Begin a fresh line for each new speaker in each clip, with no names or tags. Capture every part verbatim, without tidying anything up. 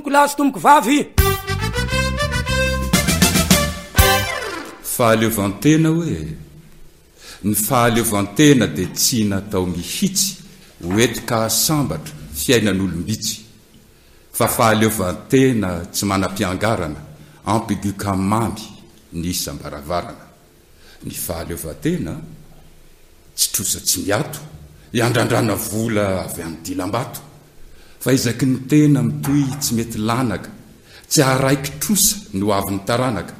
Lasy tomboko vavy.
Fahaleovantena hoe ny fahaleovantena dia tsy natao mihitsy hoetika sambatra fiainan'olombitsy fa fahaleovantena tsy manam-piangarana ampigu kamamy ny isam-baravarana. Ny fahaleovantena tsy trosa tsy miato iandrandrana vola avy amin'ny dilam-bato fa izaky ny tena mitoy tsy mety lanaka tsy araiky trosa no avy ny taranaka.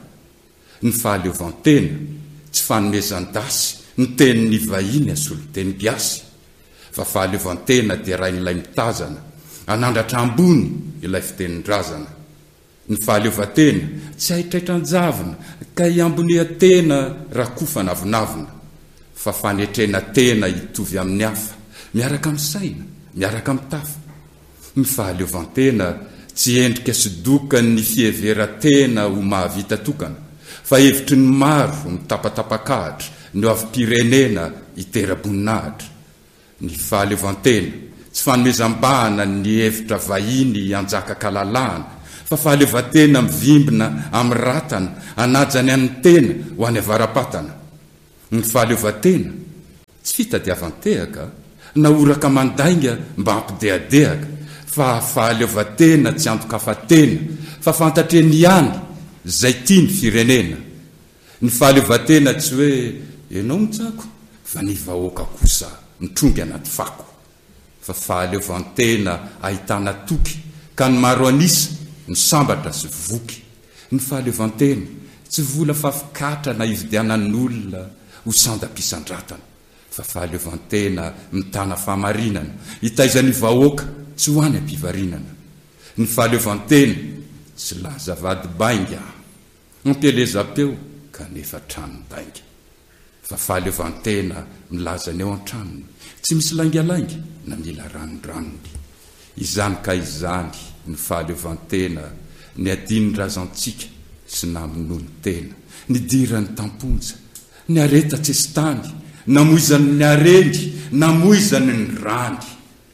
Ny fahaleovantena tsy fanomezan-dasy ny tenin'ny vahiny asolo teny giasy fa fahaleovantena dia rain'ilay mitazana anandratra ambony ilay fitenin-drazana. Ny fahaleovantena tsy haitraitran-javina ka iambonia tena raha kofa navinavina fa fanetrena tena hitovy amin'ny hafa miaraka amin'ny saina miaraka amin'ny tafa. Ny fahaleovantena tsy endrika sidokany ny fiheveran-tena ho mahavita tokana fa hevitry ny maro mitapatapakahatra no avy pirenena hitera-boninahitra. Ny fahaleovantena tsy fanomezam-bahana ny hevitra vahiny anjaka kalalahana fa fahaleovantena mivimbina amin'ny ratana anajany an'ny tena ho any avaram-patana. Ny fahaleovantena tsy fitadiavantehaka na oraka mandainga mba hampidehadehaka fa fahaleovantena tsy antokafatena fa fantatreny ihany zay tia ny firenena. Ny fahaleovantena tsy hoe ianao mitsako fa ny vahoaka kosa mitrongy anaty fako fa fahaleovantena ahitana toky ka ny maro anisa ny sambatra sy voky. Ny fahaleovantena tsy vola fafikatra na ividianan'olona ho sandam-pisandratana fa fahaleovantena mitana fahamarinana hitaizan'ny vahoaka tsy ho any ampivarinana. Ny fahaleovantena tsy laza vady bainga ampielezam-peo kanefa tranodainga fa fahaleovantena milaza ny eo an-tranony tsy misy laingalainga na mila ranondranony. Izany ka izany ny fahaleovantena ny adiny razantsika sy naminony tena ny dirany tamponja ny areta tsestany namoizany ny arendy namoizany ny rany.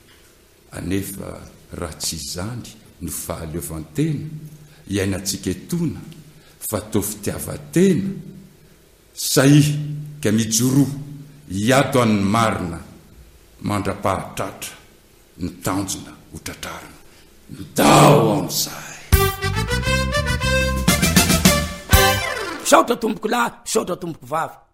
Anefa raha tsy izany no fahaleovantena iainantsika etona fa tao fitiavatena sahihy ka mijoroa hiato an'ny marina mandra-pahatratra ny tanjona ho tratrarina midao amin'izay.
Saotra tomboko lahy, saotra tomboko vavy.